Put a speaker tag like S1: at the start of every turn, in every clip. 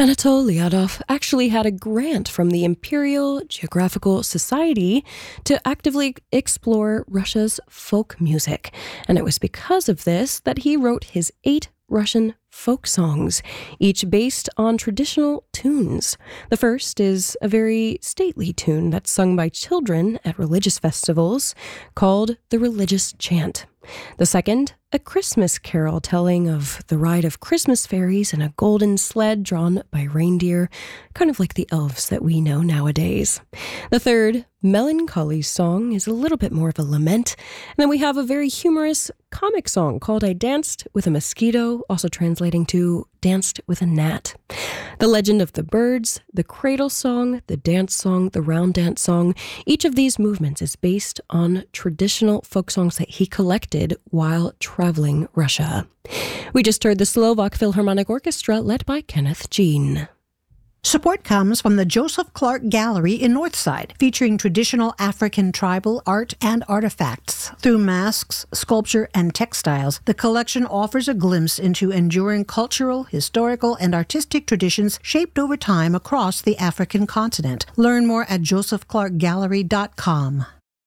S1: Anatol Lyadov actually had a grant from the Imperial Geographical Society to actively explore Russia's folk music, and it was because of this that he wrote his 8 Russian folk songs, each based on traditional tunes. The first is a very stately tune that's sung by children at religious festivals called the Religious Chant. The second, a Christmas carol telling of the ride of Christmas fairies in a golden sled drawn by reindeer, kind of like the elves that we know nowadays. The third, melancholy song, is a little bit more of a lament. And then we have a very humorous comic song called I Danced with a Mosquito, also translating to Danced with a Gnat. The Legend of the Birds, the Cradle Song, the Dance Song, the Round Dance Song, each of these movements is based on traditional folk songs that he collected while traveling Russia. We just heard the Slovak Philharmonic Orchestra led by Kenneth Jean.
S2: Support comes from the Joseph Clark Gallery in Northside, featuring traditional African tribal art and artifacts. Through masks, sculpture, and textiles, the collection offers a glimpse into enduring cultural, historical, and artistic traditions shaped over time across the African continent. Learn more at josephclarkgallery.com.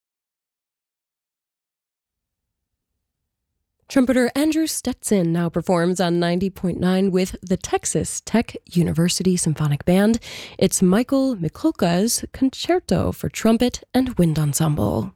S1: Trumpeter Andrew Stetson now performs on 90.9 with the Texas Tech University Symphonic Band. It's Michael Mikulka's Concerto for Trumpet and Wind Ensemble.